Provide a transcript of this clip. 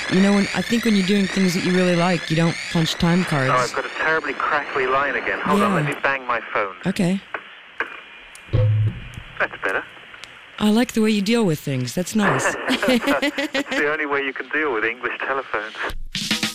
You know, I think when you're doing things that you really like, you don't punch time cards. Oh, I've got a terribly crackly line again. Hold on, let me bang my phone. Okay. That's better. I like the way you deal with things. That's nice. It's the only way you can deal with English telephones.